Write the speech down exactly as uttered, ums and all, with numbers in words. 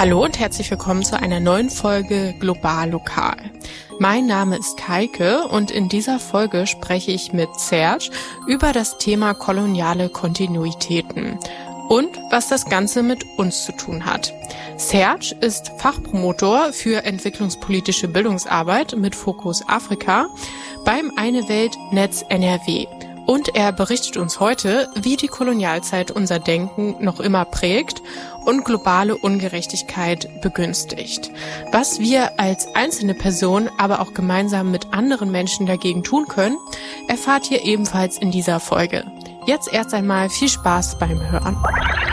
Hallo und herzlich willkommen zu einer neuen Folge Global Lokal. Mein Name ist Kaike und in dieser Folge spreche ich mit Serge über das Thema koloniale Kontinuitäten und was das Ganze mit uns zu tun hat. Serge ist Fachpromotor für entwicklungspolitische Bildungsarbeit mit Fokus Afrika beim Eine Welt Netz N R W. Und er berichtet uns heute, wie die Kolonialzeit unser Denken noch immer prägt und globale Ungerechtigkeit begünstigt. Was wir als einzelne Person, aber auch gemeinsam mit anderen Menschen dagegen tun können, erfahrt ihr ebenfalls in dieser Folge. Jetzt erst einmal viel Spaß beim Hören.